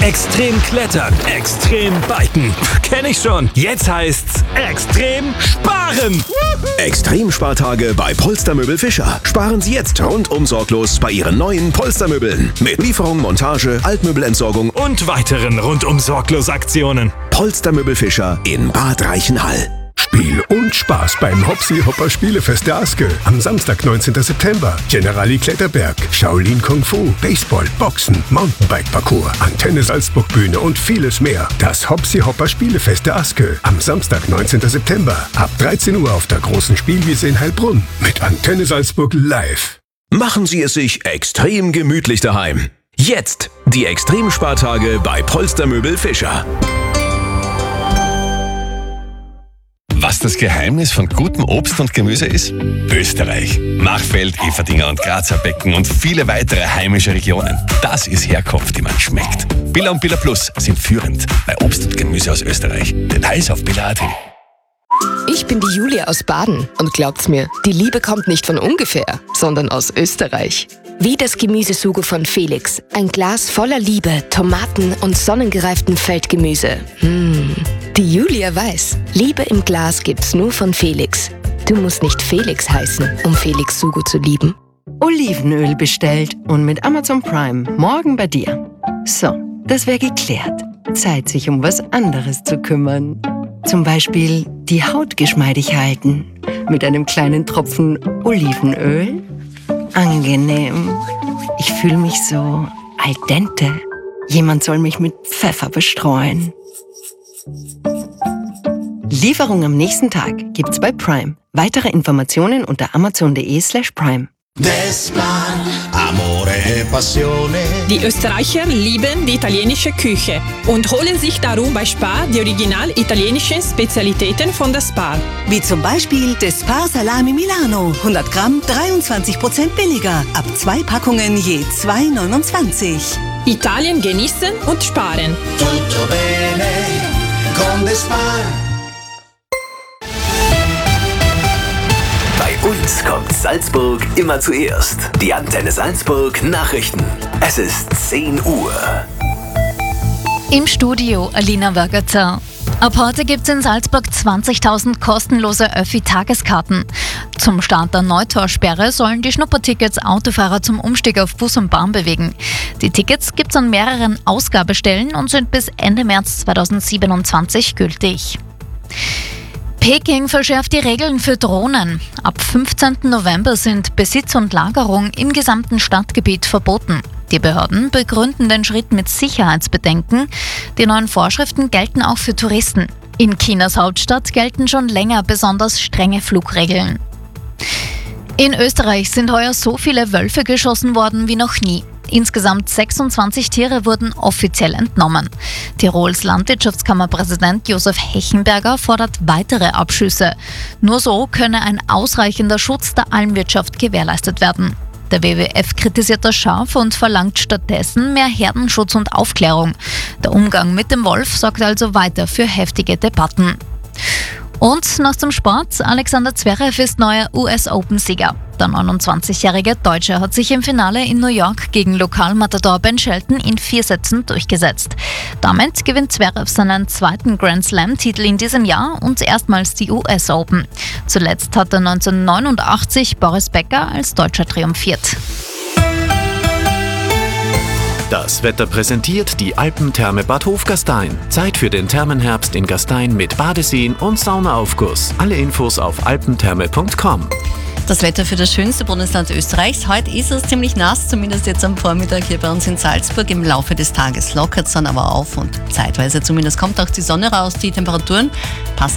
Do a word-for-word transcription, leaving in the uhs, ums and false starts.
Extrem klettern, extrem biken. Kenn ich schon. Jetzt heißt's extrem sparen. Extrem-Spartage bei Polstermöbel Fischer. Sparen Sie jetzt rundum sorglos bei Ihren neuen Polstermöbeln. Mit Lieferung, Montage, Altmöbelentsorgung Und weiteren rundum sorglos Aktionen. Polstermöbel Fischer in Bad Reichenhall. Spiel und Spaß beim Hopsi Hopper Spielefest der Aske. Am Samstag, neunzehnten September. Generali Kletterberg, Shaolin Kung Fu, Baseball, Boxen, Mountainbike-Parcours, Antenne Salzburg Bühne und vieles mehr. Das Hopsi Hopper Spielefest der Aske. Am Samstag, neunzehnten September. Ab dreizehn Uhr auf der großen Spielwiese in Heilbronn. Mit Antenne Salzburg live. Machen Sie es sich extrem gemütlich daheim. Jetzt die Extrem-Spartage bei Polstermöbel Fischer. Was das Geheimnis von gutem Obst und Gemüse ist? Österreich. Machfeld, Everdinger und Grazer Becken und viele weitere heimische Regionen. Das ist Herkunft, die man schmeckt. Billa und Billa Plus sind führend bei Obst und Gemüse aus Österreich. Details auf billa punkt a t. Ich bin die Julia aus Baden und glaubt's mir, die Liebe kommt nicht von ungefähr, sondern aus Österreich. Wie das Gemüsesugo von Felix. Ein Glas voller Liebe, Tomaten und sonnengereiften Feldgemüse. Mmh. Die Julia weiß, Liebe im Glas gibt's nur von Felix. Du musst nicht Felix heißen, um Felix Sugo zu lieben. Olivenöl bestellt und mit Amazon Prime morgen bei dir. So, das wäre geklärt. Zeit, sich um was anderes zu kümmern. Zum Beispiel die Haut geschmeidig halten. Mit einem kleinen Tropfen Olivenöl. Angenehm. Ich fühle mich so al dente. Jemand soll mich mit Pfeffer bestreuen. Lieferung am nächsten Tag gibt's bei Prime. Weitere Informationen unter amazon.de slash prime. Die Österreicher lieben die italienische Küche und holen sich darum bei Spar die original italienischen Spezialitäten von der Spar. Wie zum Beispiel der Spar Salami Milano. hundert Gramm, dreiundzwanzig Prozent billiger. Ab zwei Packungen je zwei neunundzwanzig. Italien genießen und sparen. Tutto bene con the Spar. Bei uns kommt Salzburg immer zuerst. Die Antenne Salzburg Nachrichten. Es ist zehn Uhr. Im Studio Alina Wörgerzer. Ab heute gibt es in Salzburg zwanzigtausend kostenlose Öffi-Tageskarten. Zum Start der Neutaussperre sollen die Schnuppertickets Autofahrer zum Umstieg auf Bus und Bahn bewegen. Die Tickets gibt es an mehreren Ausgabestellen und sind bis Ende März zweitausendsiebenundzwanzig gültig. Peking verschärft die Regeln für Drohnen. Ab fünfzehnten November sind Besitz und Lagerung im gesamten Stadtgebiet verboten. Die Behörden begründen den Schritt mit Sicherheitsbedenken. Die neuen Vorschriften gelten auch für Touristen. In Chinas Hauptstadt gelten schon länger besonders strenge Flugregeln. In Österreich sind heuer so viele Wölfe geschossen worden wie noch nie. Insgesamt sechsundzwanzig Tiere wurden offiziell entnommen. Tirols Landwirtschaftskammerpräsident Josef Hechenberger fordert weitere Abschüsse. Nur so könne ein ausreichender Schutz der Almwirtschaft gewährleistet werden. Der W W F kritisiert das scharf und verlangt stattdessen mehr Herdenschutz und Aufklärung. Der Umgang mit dem Wolf sorgt also weiter für heftige Debatten. Und noch zum Sport. Alexander Zverev ist neuer U S-Open-Sieger. Der neunundzwanzigjährige Deutsche hat sich im Finale in New York gegen Lokalmatador Ben Shelton in vier Sätzen durchgesetzt. Damit gewinnt Zverev seinen zweiten Grand Slam-Titel in diesem Jahr und erstmals die U S-Open. Zuletzt hat er neunzehnhundertneunundachtzig Boris Becker als Deutscher triumphiert. Das Wetter präsentiert die Alpentherme Bad Hofgastein. Zeit für den Thermenherbst in Gastein mit Badeseen und Saunaaufguss. Alle Infos auf alpentherme punkt com. Das Wetter für das schönste Bundesland Österreichs. Heute ist es ziemlich nass, zumindest jetzt am Vormittag hier bei uns in Salzburg. Im Laufe des Tages lockert es dann aber auf und zeitweise zumindest kommt auch die Sonne raus. Die Temperaturen passen